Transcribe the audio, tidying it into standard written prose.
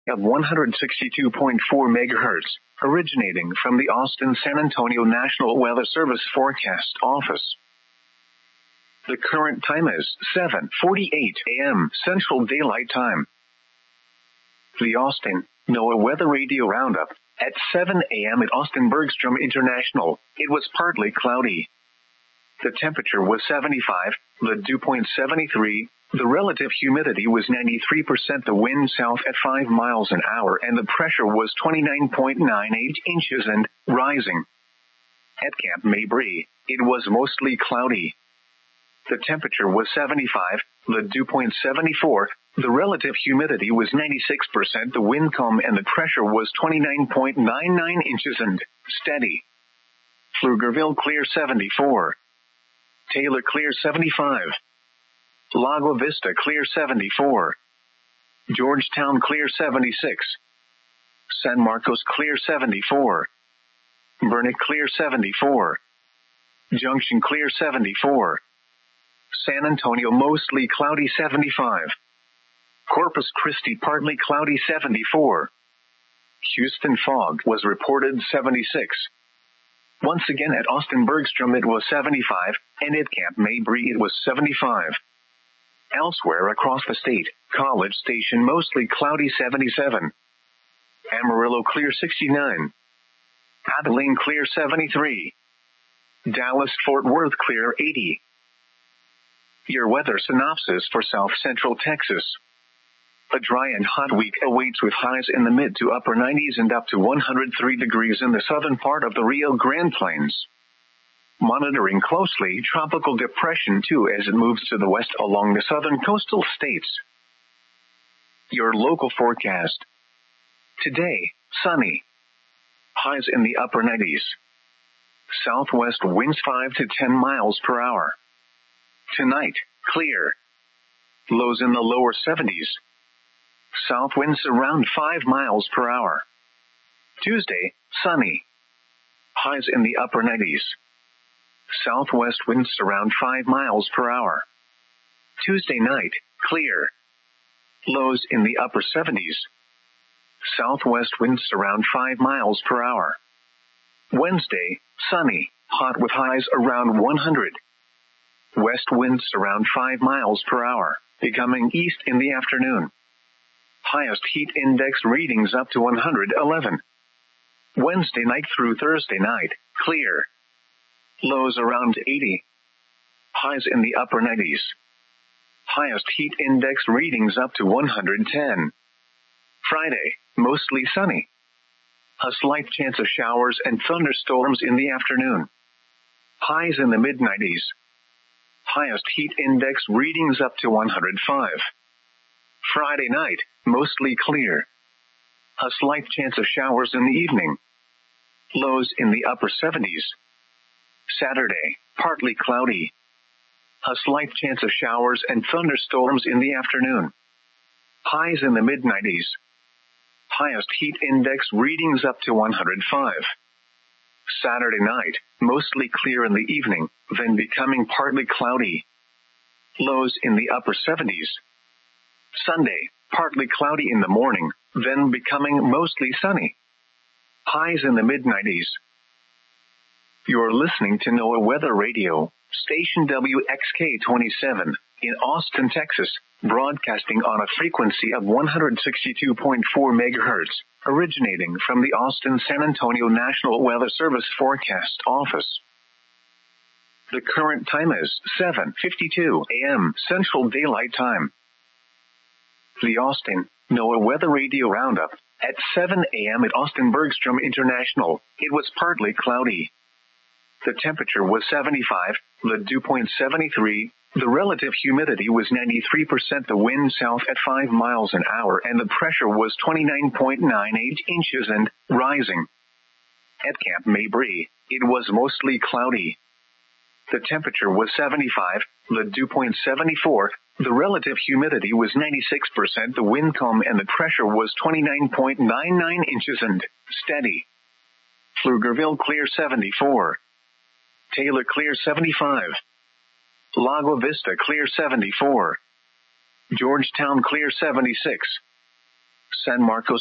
of 162.4 MHz, originating from the Austin-San Antonio National Weather Service Forecast Office. The current time is 7:48 a.m. Central Daylight Time. The Austin NOAA Weather Radio Roundup. At 7 a.m. at Austin Bergstrom International, it was partly cloudy. The temperature was 75, the dew point 73, the relative humidity was 93%, the wind south at 5 miles an hour, and the pressure was 29.98 inches and rising. At Camp Mabry, it was mostly cloudy. The temperature was 75, the dew point 74, the relative humidity was 96%, the wind calm, and the pressure was 29.99 inches and steady. Pflugerville clear 74. Taylor clear 75. Lago Vista clear 74. Georgetown clear 76. San Marcos clear 74. Burnet clear 74. Junction clear 74. San Antonio mostly cloudy 75. Corpus Christi partly cloudy 74. Houston fog was reported 76. Once again at Austin Bergstrom it was 75, and at Camp Mabry it was 75. Elsewhere across the state, College Station mostly cloudy 77. Amarillo clear 69. Abilene clear 73. Dallas-Fort Worth clear 80. Your weather synopsis for South Central Texas. A dry and hot week awaits with highs in the mid to upper 90s and up to 103 degrees in the southern part of the Rio Grande Plains. Monitoring closely Tropical Depression 2 as it moves to the west along the southern coastal states. Your local forecast. Today, sunny. Highs in the upper 90s. Southwest winds 5 to 10 miles per hour. Tonight, clear. Lows in the lower 70s. South winds around 5 miles per hour. Tuesday, sunny. Highs in the upper 90s. Southwest winds around 5 miles per hour. Tuesday night, clear. Lows in the upper 70s. Southwest winds around 5 miles per hour. Wednesday, sunny, hot with highs around 100. West winds around 5 miles per hour, becoming east in the afternoon. Highest heat index readings up to 111. Wednesday night through Thursday night, clear. Lows around 80. Highs in the upper 90s. Highest heat index readings up to 110. Friday, mostly sunny. A slight chance of showers and thunderstorms in the afternoon. Highs in the mid-90s. Highest heat index readings up to 105. Friday night, mostly clear. A slight chance of showers in the evening. Lows in the upper 70s. Saturday, partly cloudy. A slight chance of showers and thunderstorms in the afternoon. Highs in the mid-90s. Highest heat index readings up to 105. Saturday night, mostly clear in the evening, then becoming partly cloudy. Lows in the upper 70s. Sunday, partly cloudy in the morning, then becoming mostly sunny. Highs in the mid-90s. You're listening to NOAA Weather Radio, station WXK-27, in Austin, Texas, broadcasting on a frequency of 162.4 MHz, originating from the Austin-San Antonio National Weather Service Forecast Office. The current time is 7:52 a.m. Central Daylight Time. The Austin NOAA Weather Radio Roundup. At 7 a.m. at Austin Bergstrom International, it was partly cloudy. The temperature was 75, the dew point 73, the relative humidity was 93%, the wind south at 5 miles an hour, and the pressure was 29.98 inches and rising. At Camp Mabry, it was mostly cloudy. The temperature was 75, the dew point 74, the relative humidity was 96%, the wind calm, and the pressure was 29.99 inches and steady. Pflugerville clear 74. Taylor clear 75. Lago Vista clear 74. Georgetown clear 76. San Marcos